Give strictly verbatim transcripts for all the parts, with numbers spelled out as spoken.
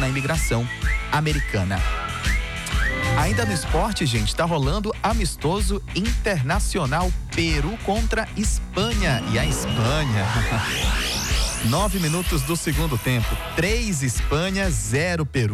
imigração americana. Ainda no esporte, gente, tá rolando amistoso internacional Peru contra Espanha. E a Espanha... Nove minutos do segundo tempo. Três Espanha, zero Peru.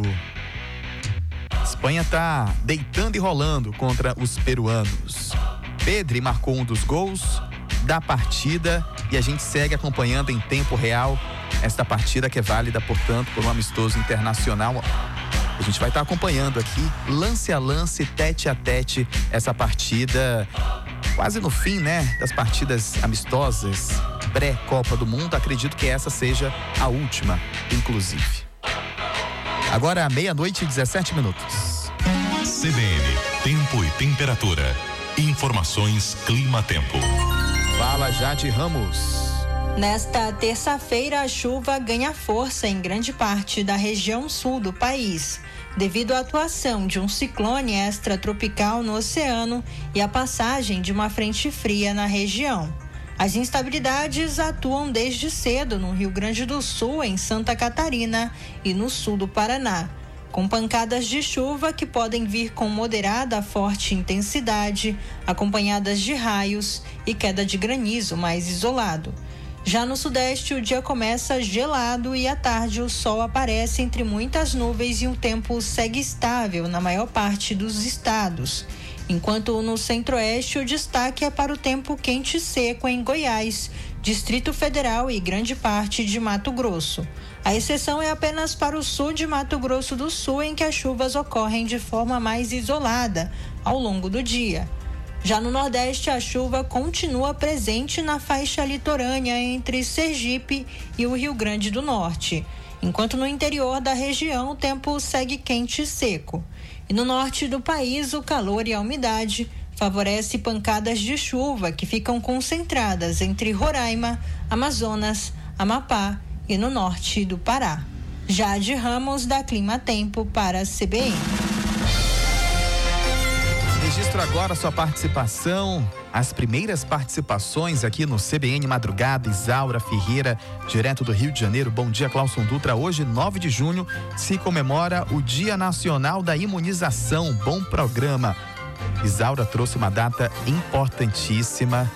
Espanha tá deitando e rolando contra os peruanos. Pedri marcou um dos gols da partida e a gente segue acompanhando em tempo real esta partida que é válida, portanto, por um amistoso internacional. A gente vai estar acompanhando aqui, lance a lance, tete a tete, essa partida quase no fim, né, das partidas amistosas pré-Copa do Mundo. Acredito que essa seja a última, inclusive. Agora, meia-noite e dezessete minutos. C B N, tempo e temperatura. Informações Clima-Tempo. Fala, Jade Ramos. Nesta terça-feira, a chuva ganha força em grande parte da região sul do país, devido à atuação de um ciclone extratropical no oceano e a passagem de uma frente fria na região. As instabilidades atuam desde cedo no Rio Grande do Sul, em Santa Catarina e no sul do Paraná, com pancadas de chuva que podem vir com moderada a forte intensidade, acompanhadas de raios e queda de granizo mais isolado. Já no sudeste, o dia começa gelado e à tarde o sol aparece entre muitas nuvens e o tempo segue estável na maior parte dos estados. Enquanto no centro-oeste o destaque é para o tempo quente e seco em Goiás, Distrito Federal e grande parte de Mato Grosso. A exceção é apenas para o sul de Mato Grosso do Sul, em que as chuvas ocorrem de forma mais isolada ao longo do dia. Já no Nordeste, a chuva continua presente na faixa litorânea entre Sergipe e o Rio Grande do Norte, enquanto no interior da região o tempo segue quente e seco. E no norte do país, o calor e a umidade favorece pancadas de chuva que ficam concentradas entre Roraima, Amazonas, Amapá e no norte do Pará. Jade Ramos, da Clima-Tempo, para a C B N. Registro agora sua participação, as primeiras participações aqui no C B N Madrugada. Isaura Ferreira, direto do Rio de Janeiro. Bom dia, Clauson Dutra. Hoje, nove de junho, se comemora o Dia Nacional da Imunização. Bom programa. Isaura trouxe uma data importantíssima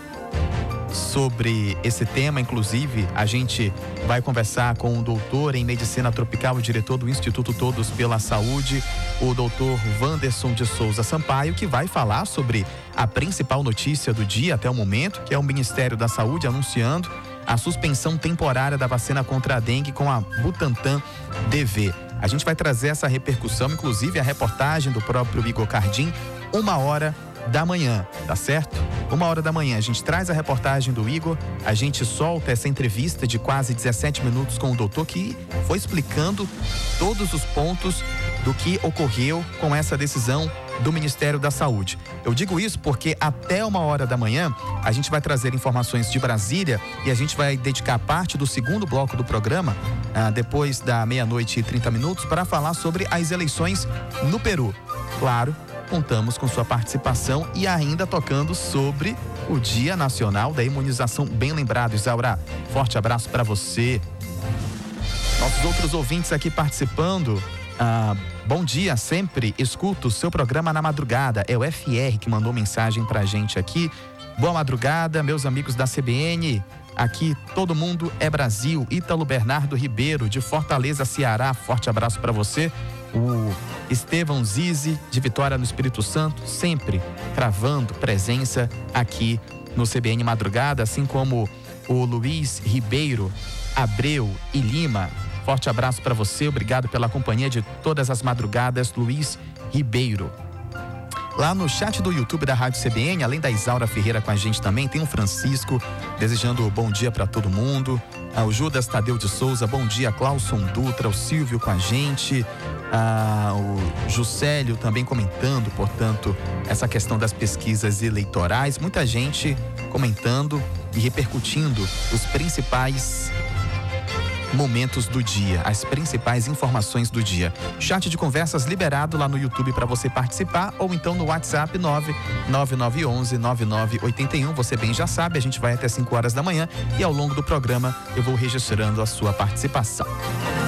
sobre esse tema. Inclusive, a gente vai conversar com o doutor em medicina tropical e diretor do Instituto Todos pela Saúde, o doutor Wanderson de Souza Sampaio, que vai falar sobre a principal notícia do dia até o momento, que é o Ministério da Saúde anunciando a suspensão temporária da vacina contra a dengue com a Butantan D V. A gente vai trazer essa repercussão, inclusive a reportagem do próprio Igor Cardim, uma hora da manhã, tá certo? Uma hora da manhã, a gente traz a reportagem do Igor, a gente solta essa entrevista de quase dezessete minutos com o doutor, que foi explicando todos os pontos do que ocorreu com essa decisão do Ministério da Saúde. Eu digo isso porque até uma hora da manhã a gente vai trazer informações de Brasília e a gente vai dedicar parte do segundo bloco do programa, ah, depois da meia-noite e trinta minutos, para falar sobre as eleições no Peru. Claro, contamos com sua participação e ainda tocando sobre o Dia Nacional da Imunização. Bem lembrado, Isaura. Forte abraço para você. Nossos outros ouvintes aqui participando. Ah, bom dia, sempre escuto o seu programa na madrugada. É o F R que mandou mensagem pra gente aqui. Boa madrugada, meus amigos da C B N. Aqui todo mundo é Brasil. Ítalo Bernardo Ribeiro, de Fortaleza, Ceará. Forte abraço para você. O Estevão Zizi, de Vitória no Espírito Santo, sempre cravando presença aqui no C B N Madrugada, assim como o Luiz Ribeiro Abreu e Lima. Forte abraço para você, obrigado pela companhia de todas as madrugadas, Luiz Ribeiro. Lá no chat do YouTube da Rádio C B N, além da Isaura Ferreira com a gente também, tem o Francisco desejando bom dia para todo mundo. Ah, o Judas Tadeu de Souza, bom dia, Clauson Dutra, o Silvio com a gente. Ah, o Juscelio também comentando, portanto, essa questão das pesquisas eleitorais. Muita gente comentando e repercutindo os principais momentos do dia, as principais informações do dia. Chat de conversas liberado lá no YouTube para você participar, ou então no WhatsApp nove nove nove um um nove nove oito um. Você bem já sabe, a gente vai até cinco horas da manhã e ao longo do programa eu vou registrando a sua participação.